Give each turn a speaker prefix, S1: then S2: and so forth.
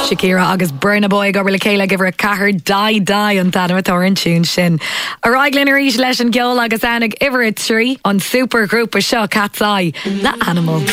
S1: Shakira agus Burna Boy go le céile give her a cahar die an tanna an tún sin. A raglan a rís leis an geol agus annig iver a trí an supergrúp a seo Cat's Eye, na Animal.